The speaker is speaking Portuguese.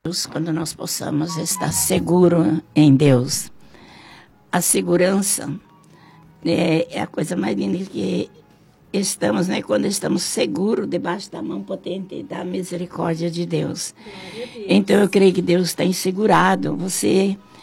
quando nós possamos estar seguros em Deus. A segurança é a coisa mais linda que estamos, né? Quando estamos seguros debaixo da mão potente da misericórdia de Deus. Então eu creio que Deus tem segurado você